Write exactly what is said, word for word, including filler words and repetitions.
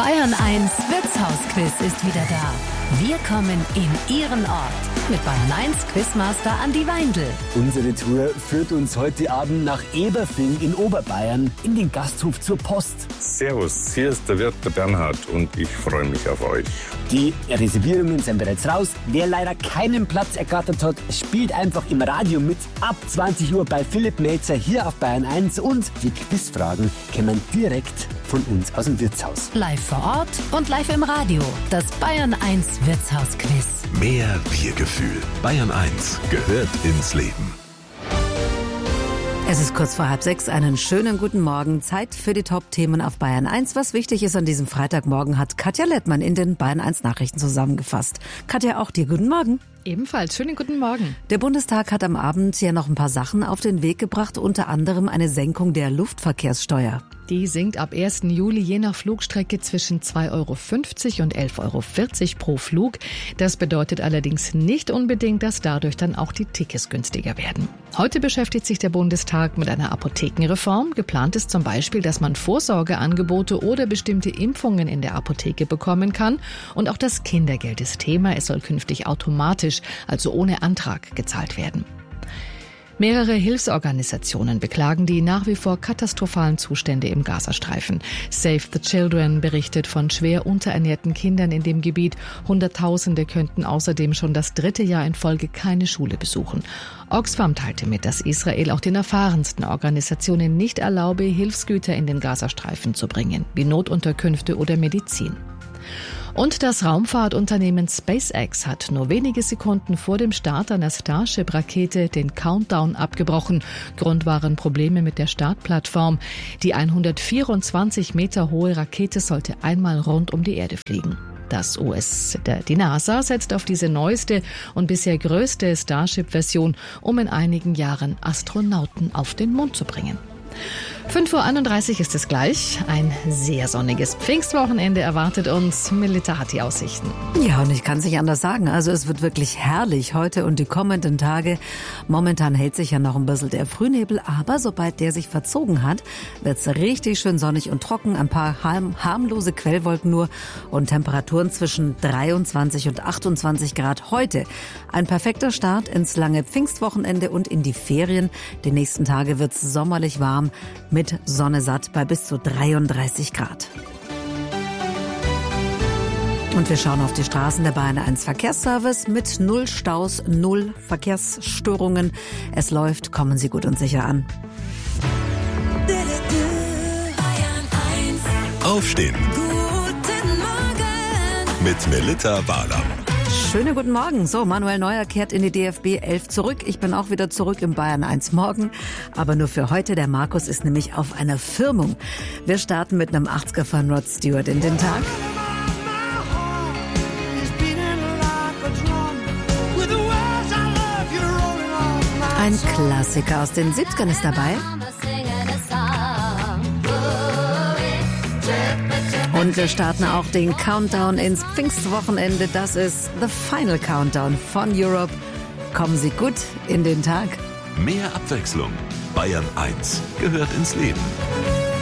Bayern eins Wirtshausquiz ist wieder da. Wir kommen in Ihren Ort mit Bayern eins Quizmaster Andi Weindl. Unsere Tour führt uns heute Abend nach Eberfing in Oberbayern in den Gasthof zur Post. Servus, hier ist der Wirt der Bernhard und ich freue mich auf euch. Die Reservierungen sind bereits raus. Wer leider keinen Platz ergattert hat, spielt einfach im Radio mit. Ab zwanzig Uhr bei Philipp Melzer hier auf Bayern eins und die Quizfragen kommen direkt von uns aus dem Wirtshaus. Live vor Ort und live im Radio. Das Bayern eins Wirtshausquiz. Mehr Wir-Gefühl. Bayern eins gehört ins Leben. Es ist kurz vor halb sechs. Einen schönen guten Morgen. Zeit für die Top-Themen auf Bayern eins. Was wichtig ist an diesem Freitagmorgen, hat Katja Lettmann in den Bayern eins Nachrichten zusammengefasst. Katja, auch dir guten Morgen. Ebenfalls. Schönen guten Morgen. Der Bundestag hat am Abend ja noch ein paar Sachen auf den Weg gebracht, unter anderem eine Senkung der Luftverkehrssteuer. Die sinkt ab ersten Juli je nach Flugstrecke zwischen zwei Euro fünfzig und elf Euro vierzig pro Flug. Das bedeutet allerdings nicht unbedingt, dass dadurch dann auch die Tickets günstiger werden. Heute beschäftigt sich der Bundestag mit einer Apothekenreform. Geplant ist zum Beispiel, dass man Vorsorgeangebote oder bestimmte Impfungen in der Apotheke bekommen kann. Und auch das Kindergeld ist Thema. Es soll künftig automatisch, also ohne Antrag, gezahlt werden. Mehrere Hilfsorganisationen beklagen die nach wie vor katastrophalen Zustände im Gazastreifen. Save the Children berichtet von schwer unterernährten Kindern in dem Gebiet. Hunderttausende könnten außerdem schon das dritte Jahr in Folge keine Schule besuchen. Oxfam teilte mit, dass Israel auch den erfahrensten Organisationen nicht erlaube, Hilfsgüter in den Gazastreifen zu bringen, wie Notunterkünfte oder Medizin. Und das Raumfahrtunternehmen SpaceX hat nur wenige Sekunden vor dem Start einer Starship-Rakete den Countdown abgebrochen. Grund waren Probleme mit der Startplattform. Die hundertvierundzwanzig Meter hohe Rakete sollte einmal rund um die Erde fliegen. Das U S, die NASA setzt auf diese neueste und bisher größte Starship-Version, um in einigen Jahren Astronauten auf den Mond zu bringen. fünf Uhr einunddreißig ist es gleich. Ein sehr sonniges Pfingstwochenende erwartet uns. Melita hat die Aussichten. Ja, und ich kann es nicht anders sagen. Also es wird wirklich herrlich heute und die kommenden Tage. Momentan hält sich ja noch ein bisschen der Frühnebel, aber sobald der sich verzogen hat, wird es richtig schön sonnig und trocken. Ein paar harm, harmlose Quellwolken nur und Temperaturen zwischen dreiundzwanzig und achtundzwanzig Grad heute. Ein perfekter Start ins lange Pfingstwochenende und in die Ferien. Die nächsten Tage wird es sommerlich warm mit Sonne satt bei bis zu dreiunddreißig Grad. Und wir schauen auf die Straßen der Bayern eins Verkehrsservice mit null Staus, null Verkehrsstörungen. Es läuft, kommen Sie gut und sicher an. Aufstehen. Guten Morgen. Mit Melita Wahler. Schönen guten Morgen. So, Manuel Neuer kehrt in die D F B elf zurück. Ich bin auch wieder zurück im Bayern eins Morgen. Aber nur für heute. Der Markus ist nämlich auf einer Firmung. Wir starten mit einem achtziger von Rod Stewart in den Tag. Ein Klassiker aus den siebzigern ist dabei. Und wir starten auch den Countdown ins Pfingstwochenende. Das ist The Final Countdown von Europe. Kommen Sie gut in den Tag. Mehr Abwechslung. Bayern eins gehört ins Leben.